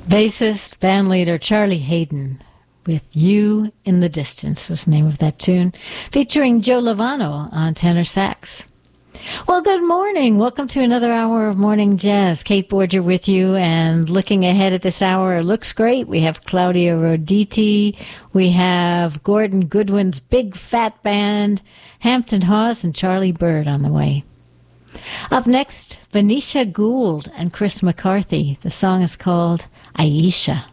Bassist, bandleader Charlie Haden with You in the Distance was the name of that tune, featuring Joe Lovano on tenor sax. Well, good morning. Welcome to another hour of Morning Jazz. Kate Borger with you, and looking ahead at this hour, it looks great. We have Claudia Roditi. We have Gordon Goodwin's Big Fat Band, Hampton Hawes, and Charlie Bird on the way. Up next, Venetia Gould and Chris McCarthy. The song is called Aisha.